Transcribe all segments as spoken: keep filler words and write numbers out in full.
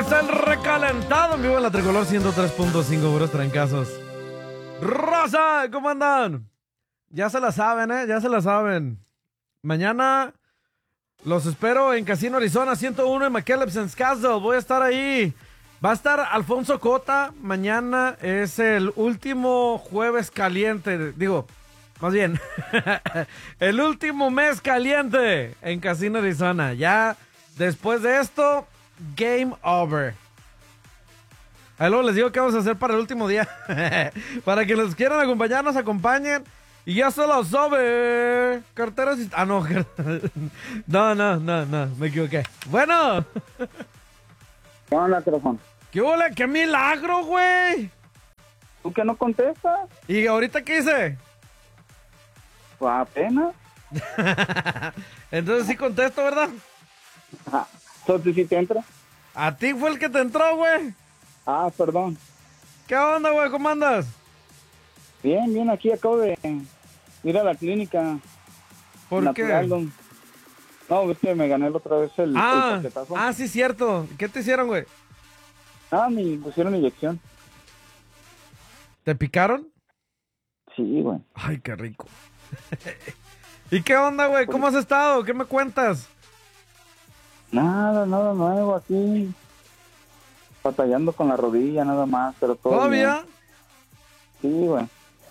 Empieza el recalentado en vivo en la Tricolor ciento tres punto cinco, puros trancazos. ¡Raza! ¿Cómo andan? Ya se la saben, ¿eh? Ya se la saben. Mañana los espero en Casino Arizona ciento uno en McKellips Castle. Voy a estar ahí. Va a estar Alfonso Cota. Mañana es el último jueves caliente. Digo, más bien, el último mes caliente en Casino Arizona. Ya después de esto, game over. Ahí luego les digo qué vamos a hacer para el último día. Para que los quieran acompañar, nos acompañen. Y ya se lo sabe. Carteras y... Ah, no. No, no, no, no. Me equivoqué. Bueno. ¿Qué onda, teléfono? ¿Qué hola? ¡Qué milagro, güey! ¿Tú que no contestas? ¿Y ahorita qué hice? Pues apenas. Entonces sí contesto, ¿verdad? Entonces sí te entra. A ti fue el que te entró, güey. Ah, perdón. ¿Qué onda, güey? ¿Cómo andas? Bien, bien, aquí acabo de ir a la clínica. ¿Por natural, qué? don. No, ves que me gané la otra vez el, Ah, el paquetazo. ah, sí, cierto. ¿Qué te hicieron, güey? Ah, me pusieron inyección. ¿Te picaron? Sí, güey. Ay, qué rico. ¿Y qué onda, güey? ¿Cómo has estado? ¿Qué me cuentas? Nada, nada nuevo aquí. Batallando con la rodilla, nada más, pero todo ¿Todavía? bien. Sí, güey.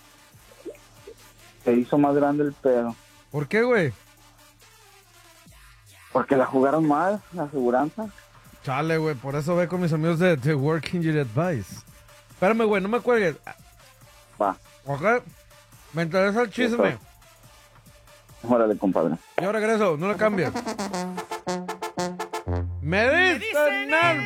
Se hizo más grande el pedo. ¿Por qué, güey? Porque la jugaron mal, la aseguranza. Chale, güey, por eso ve con mis amigos de, de Working Your Advice. Espérame, güey, no me cuelgues. Va. ¿Ok? Me interesa el chisme. Órale, compadre. Yo regreso, no lo cambies. Me diste en el